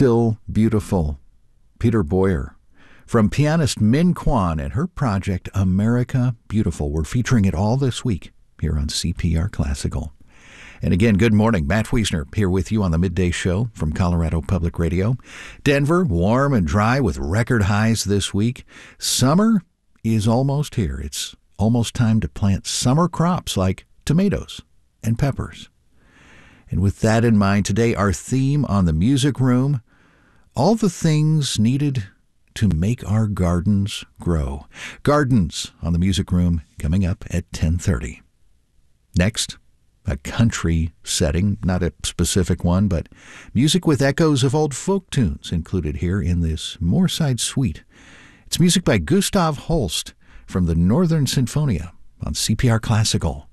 Still Beautiful, Peter Boyer. From pianist Min Kwan and her project America Beautiful. We're featuring it all this week here on CPR Classical. And again, good morning. Matt Wiesner here with you on the Midday Show from Colorado Public Radio. Denver, warm and dry with record highs this week. Summer is almost here. It's almost time to plant summer crops like tomatoes and peppers. And with that in mind, today our theme on the Music Room, all the things needed to make our gardens grow. Gardens on the Music Room coming up at 10:30. Next, a country setting, not a specific one, but music with echoes of old folk tunes included here in this Moorside Suite. It's music by Gustav Holst from the Northern Sinfonia on CPR Classical.